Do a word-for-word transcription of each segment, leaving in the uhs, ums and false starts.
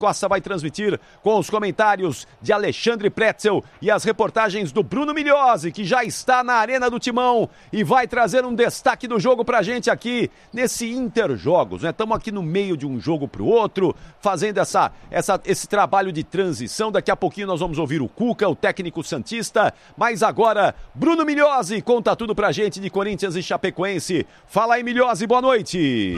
Costa vai transmitir com os comentários de Alexandre Pretzel e as reportagens do Bruno Migliozzi, que já está na Arena do Timão e vai trazer um destaque do jogo pra gente aqui nesse Interjogos, né? Estamos aqui no meio de um jogo pro outro, fazendo essa, essa, esse trabalho de transição. Daqui a pouquinho nós vamos ouvir o Cuca, o técnico santista, mas agora Bruno Migliozzi conta tudo pra gente de Corinthians e Chapecoense. Fala aí, Migliozzi, boa noite!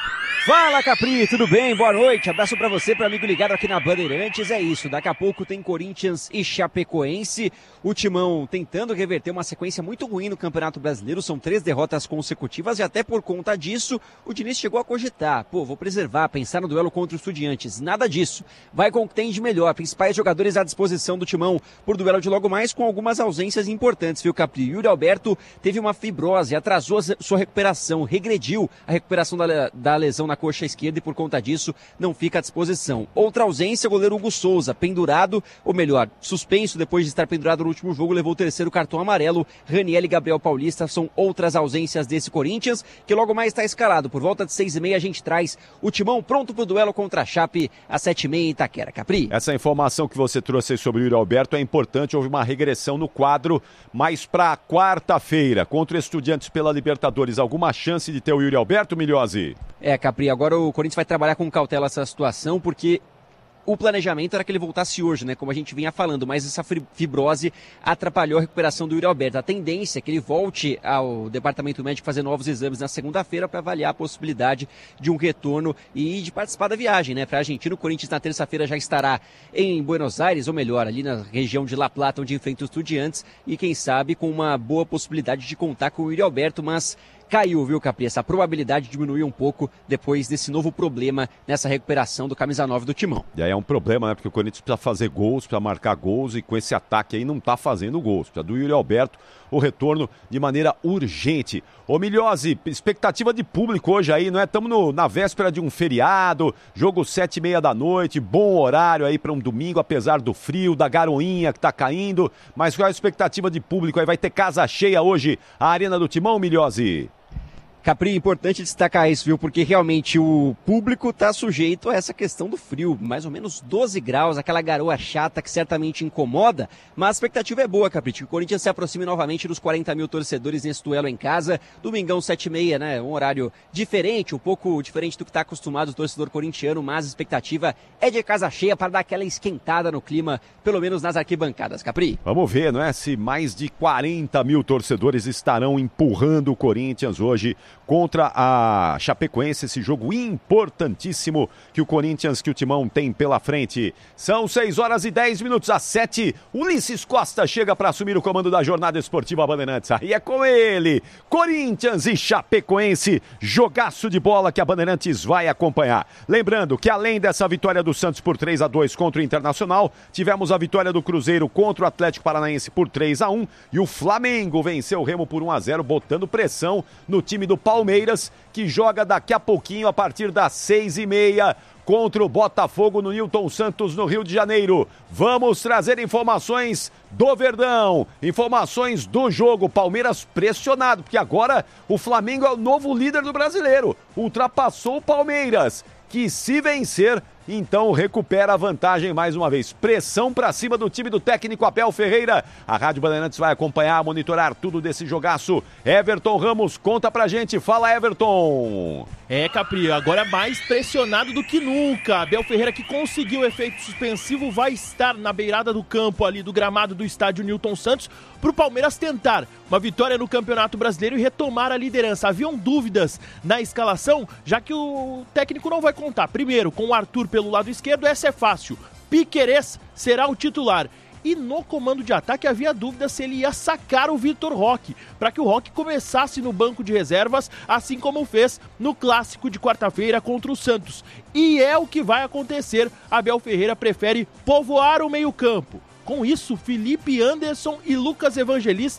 Fala, Capri, tudo bem? Boa noite, abraço pra você, para amigo ligado aqui na Bandeirantes. É isso, daqui a pouco tem Corinthians e Chapecoense, o Timão tentando reverter uma sequência muito ruim no Campeonato Brasileiro, são três derrotas consecutivas e até por conta disso, o Diniz chegou a cogitar, pô, vou preservar, pensar no duelo contra os Estudiantes, nada disso, vai com o que tem de melhor, principais jogadores à disposição do Timão por duelo de logo mais, com algumas ausências importantes, viu, Capri? Yuri Alberto teve uma fibrose, atrasou a sua recuperação, regrediu a recuperação da, da lesão na coxa esquerda e por conta disso não fica à disposição. Outra ausência, o goleiro Hugo Souza, pendurado, ou melhor, suspenso depois de estar pendurado no último jogo, levou o terceiro cartão amarelo. Raniel e Gabriel Paulista são outras ausências desse Corinthians, que logo mais está escalado. Por volta de seis e meia a gente traz o Timão pronto para o duelo contra a Chape às sete e meia em Itaquera. Capri? Essa informação que você trouxe aí sobre o Yuri Alberto é importante, houve uma regressão no quadro, mas para quarta-feira, contra Estudiantes pela Libertadores, alguma chance de ter o Yuri Alberto, Migliozzi? É, Capri, agora o Corinthians vai trabalhar com cautela essa situação, porque o planejamento era que ele voltasse hoje, né? Como a gente vinha falando, mas essa fibrose atrapalhou a recuperação do Yuri Alberto. A tendência é que ele volte ao departamento médico fazer novos exames na segunda-feira para avaliar a possibilidade de um retorno e de participar da viagem, né? Para a Argentina, o Corinthians na terça-feira já estará em Buenos Aires, ou melhor, ali na região de La Plata, onde enfrenta os Estudiantes, e quem sabe com uma boa possibilidade de contar com o Yuri Alberto, mas caiu, viu, Capri? Essa probabilidade diminuiu um pouco depois desse novo problema nessa recuperação do camisa nove do Timão. E aí é um problema, né? Porque o Corinthians precisa fazer gols, precisa marcar gols e com esse ataque aí não tá fazendo gols. Precisa do Yuri Alberto o retorno de maneira urgente. Ô Migliozzi, expectativa de público hoje aí, não é? Estamos na véspera de um feriado, jogo sete e meia da noite, bom horário aí para um domingo, apesar do frio, da garoinha que tá caindo, mas qual é a expectativa de público aí? Vai ter casa cheia hoje a Arena do Timão, Migliozzi? Capri, importante destacar isso, viu? Porque realmente o público está sujeito a essa questão do frio. Mais ou menos doze graus, aquela garoa chata que certamente incomoda. Mas a expectativa é boa, Capri, que o Corinthians se aproxime novamente dos quarenta mil torcedores nesse duelo em casa. Domingão, sete e meia, né? Um horário diferente, um pouco diferente do que está acostumado o torcedor corintiano. Mas a expectativa é de casa cheia para dar aquela esquentada no clima, pelo menos nas arquibancadas, Capri. Vamos ver, não é? Se mais de quarenta mil torcedores estarão empurrando o Corinthians hoje contra a Chapecoense, esse jogo importantíssimo que o Corinthians, que o Timão tem pela frente. São seis horas e dez minutos, às sete, Ulisses Costa chega para assumir o comando da jornada esportiva Bandeirantes. Aí é com ele, Corinthians e Chapecoense, jogaço de bola que a Bandeirantes vai acompanhar. Lembrando que além dessa vitória do Santos por três a dois contra o Internacional, tivemos a vitória do Cruzeiro contra o Atlético Paranaense por três a um e o Flamengo venceu o Remo por um a zero, botando pressão no time do Palmeiras, que joga daqui a pouquinho a partir das seis e meia contra o Botafogo no Newton Santos, no Rio de Janeiro. Vamos trazer informações do Verdão, informações do jogo. Palmeiras pressionado, porque agora o Flamengo é o novo líder do Brasileiro, ultrapassou o Palmeiras, que se vencer, então recupera a vantagem mais uma vez. Pressão pra cima do time do técnico Abel Ferreira. A Rádio Bandeirantes vai acompanhar, monitorar tudo desse jogaço. Everton Ramos, conta pra gente. Fala, Everton. É, Capri, agora mais pressionado do que nunca. Abel Ferreira, que conseguiu o efeito suspensivo, vai estar na beirada do campo ali do gramado do estádio Newton Santos pro Palmeiras tentar uma vitória no Campeonato Brasileiro e retomar a liderança. Haviam dúvidas na escalação, já que o técnico não vai contar. Primeiro, com o Arthur pelo lado esquerdo, essa é fácil. Piquerez será o titular. E no comando de ataque havia dúvida se ele ia sacar o Vitor Roque, para que o Roque começasse no banco de reservas, assim como fez no clássico de quarta-feira contra o Santos. E é o que vai acontecer. Abel Ferreira prefere povoar o meio-campo. Com isso, Felipe Anderson e Lucas Evangelista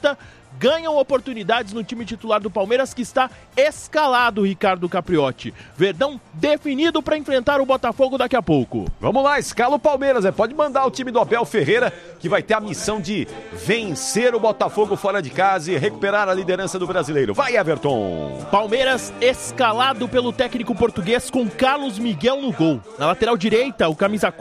ganham oportunidades no time titular do Palmeiras, que está escalado, Ricardo Capriotti. Verdão definido para enfrentar o Botafogo daqui a pouco. Vamos lá, escala o Palmeiras, é. Pode mandar o time do Abel Ferreira, que vai ter a missão de vencer o Botafogo fora de casa e recuperar a liderança do Brasileiro. Vai, Everton! Palmeiras escalado pelo técnico português com Carlos Miguel no gol. Na lateral direita, o camisa